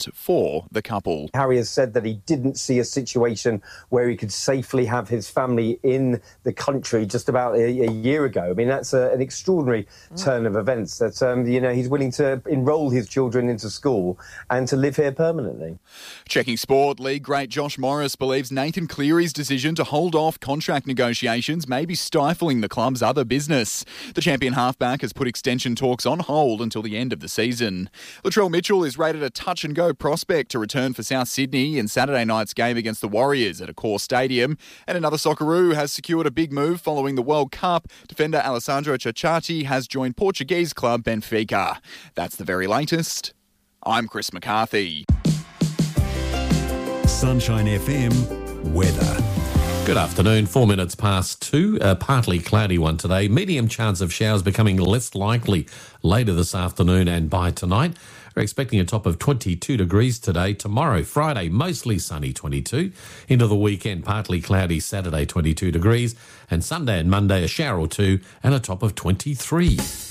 for the couple. Harry has said that he didn't see a situation where he could safely have his family in the country just about a year ago. I mean, that's an extraordinary turn of events that, he's willing to enrol his children into school and to live here permanently. Checking sport, league great Josh Morris believes Nathan Cleary's decision to hold off contract negotiations may be stifling the club's other business. The champion halfback has put extension talks on hold until the end of the season. Latrell Mitchell is rated a touch-and-go prospect to return for South Sydney in Saturday night's game against the Warriors at Accor Stadium. And another Socceroo has secured a big move following the World Cup. Defender Alessandro Ciacciati has joined Portuguese club Benfica. That's the very latest. I'm Chris McCarthy. Sunshine FM weather. Good afternoon, 4 minutes past 2. A partly cloudy one today. Medium chance of showers becoming less likely later this afternoon and by tonight. We're expecting a top of 22 degrees today. Tomorrow, Friday, mostly sunny, 22. Into the weekend, partly cloudy, Saturday, 22 degrees. And Sunday and Monday, a shower or two and a top of 23.